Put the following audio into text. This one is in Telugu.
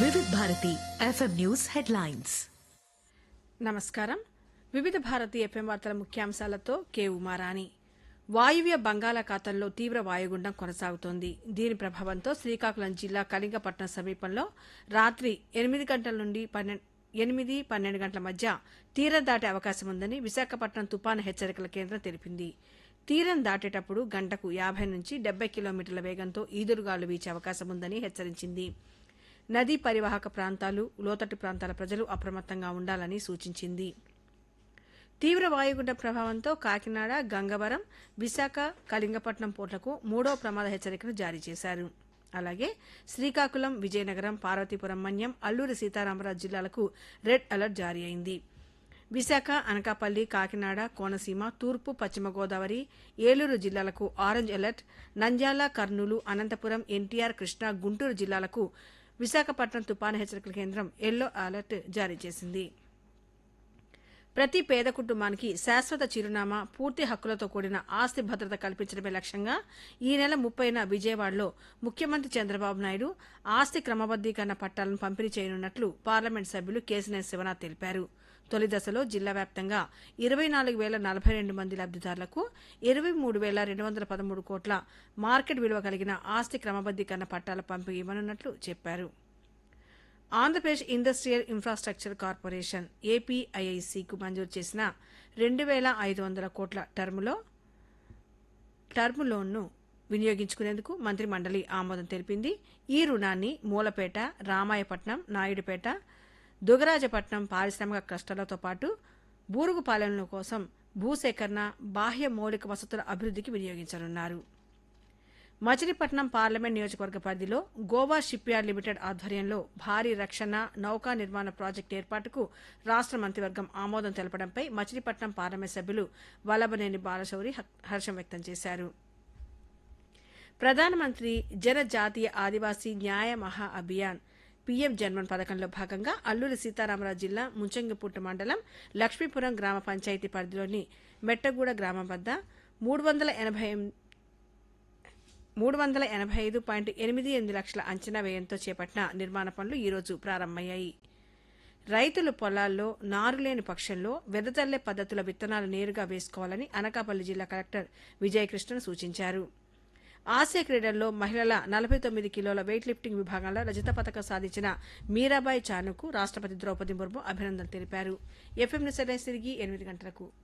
వివిధ భారతి ఎఫ్ఎం న్యూస్ హెడ్లైన్స్. నమస్కారం. వివిధ భారతి ఎఫ్ఎం వార్తల ముఖ్యాంశాలతో కె ఉమారాణి. వాయువ్య బంగాళాఖాతంలో తీవ్ర వాయుగుండం కొనసాగుతోంది. దీని ప్రభావంతో శ్రీకాకుళం జిల్లా కళింగపట్నం సమీపంలో రాత్రి 8 గంటల నుండి 12 గంటల మధ్య తీరం దాటే అవకాశం ఉందని విశాఖపట్నం తుపాను హెచ్చరికల కేంద్రం తెలిపింది. తీరం దాటేటప్పుడు గంటకు 50 నుంచి 70 కిలోమీటర్ల వేగంతో ఈదురుగాలు వీచే అవకాశం ఉందని హెచ్చరించింది. నదీ పరివాహక ప్రాంతాలు, లోతట్టు ప్రాంతాల ప్రజలు అప్రమత్తంగా ఉండాలని సూచించింది. తీవ్ర వాయుగుండం ప్రభావంతో కాకినాడ, గంగవరం, విశాఖ, కళింగపట్నం పోర్టులకు 3వ ప్రమాద హెచ్చరికను జారీ చేశారు. అలాగే శ్రీకాకుళం, విజయనగరం, పార్వతీపురం మన్యం, అల్లూరి సీతారామరాజు జిల్లాలకు రెడ్ అలర్ట్ జారీ అయింది. విశాఖ, అనకాపల్లి, కాకినాడ, కోనసీమ, తూర్పు, పశ్చిమ గోదావరి, ఏలూరు జిల్లాలకు ఆరెంజ్ అలర్ట్, నంద్యాల, కర్నూలు, అనంతపురం, ఎన్టీఆర్, కృష్ణా, గుంటూరు జిల్లాలకు విశాఖపట్నం తుపాను హెచ్చరికల కేంద్రం ఎల్లో అలర్ట్ జారీ చేసింది. ప్రతి పేద కుటుంబానికి శాశ్వత చిరునామా, పూర్తి హక్కులతో కూడిన ఆస్తి భద్రత కల్పించడమే లక్ష్యంగా ఈ నెల 30న విజయవాడలో ముఖ్యమంత్రి చంద్రబాబు నాయుడు ఆస్తి క్రమబద్దీకరణ పట్టాలను పంపిణీ చేయనున్నట్లు పార్లమెంట్ సభ్యులు కేశినేని శివనాథ్ తెలిపారు. తొలి దశలో జిల్లా వ్యాప్తంగా 24,042 మంది లబ్దిదారులకు 23,213 కోట్ల మార్కెట్ విలువ కలిగిన ఆస్తి క్రమబద్దీకరణ పట్టాల పంపిణీ ఇవ్వనున్నట్లు చెప్పారు. ఆంధ్రప్రదేశ్ ఇండస్ట్రియల్ ఇన్ఫ్రాస్ట్రక్చర్ కార్పొరేషన్ ఏపీఐఐసికు మంజూరు చేసిన 2,500 కోట్ల టర్మ్ లోన్ను వినియోగించుకునేందుకు మంత్రి మండలి ఆమోదం తెలిపింది. ఈ రుణాన్ని మూలపేట, రామాయపట్నం, నాయుడుపేట, దుగరాజపట్నం పారిశ్రామిక క్లస్టర్లతో పాటు బూరుగుపాలెంల కోసం భూసేకరణ, బాహ్య మౌలిక వసతుల అభివృద్ధికి వినియోగించనున్నారు. మచిలీపట్నం పార్లమెంట్ నియోజకవర్గ పరిధిలో గోవా షిప్యార్డ్ లిమిటెడ్ ఆధ్వర్యంలో భారీ రక్షణ, నౌకా నిర్మాణ ప్రాజెక్టు ఏర్పాటుకు రాష్ట్ర మంత్రివర్గం ఆమోదం తెలపడంపై మచిలీపట్నం పార్లమెంట్ సభ్యులు వల్లభనేని బాలశౌరి హర్షం వ్యక్తం చేశారు. ప్రధానమంత్రి జనజాతీయ ఆదివాసీ న్యాయ మహా అభియాన్ పీఎం జన్మన్ పథకంలో భాగంగా అల్లూరి సీతారామరాజు జిల్లా ముంచంగిపుట్టు మండలం లక్ష్మీపురం గ్రామ పంచాయతీ పరిధిలోని మెట్టగూడ గ్రామం వద్ద 385.88 లక్షల అంచనా వ్యయంతో చేపట్టిన నిర్మాణ పనులు ఈరోజు ప్రారంభమయ్యాయి. రైతులు పొలాల్లో నారు లేని పక్షంలో వెదజల్లే పద్ధతుల విత్తనాలు నేరుగా వేసుకోవాలని అనకాపల్లి జిల్లా కలెక్టర్ విజయకృష్ణన్ సూచించారు. ఆసియా క్రీడల్లో మహిళల 49 కిలోల వెయిట్ లిఫ్టింగ్ విభాగంలో రజత పతకం సాధించిన మీరాబాయి చానుకు రాష్ట్రపతి ద్రౌపది ముర్ము అభినందనలు తెలిపారు. ఎఫ్ఎం న్యూస్ తిరిగి 8 గంటలకు.